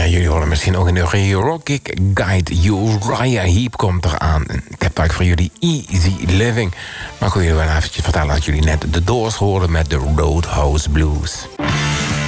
Ja, jullie horen misschien ook in de Rockkick Guide. Uriah Heep komt eraan. Ik heb eigenlijk voor jullie Easy Living. Maar ik wil jullie wel eventjes vertellen dat jullie net de Doors horen met de Roadhouse Blues.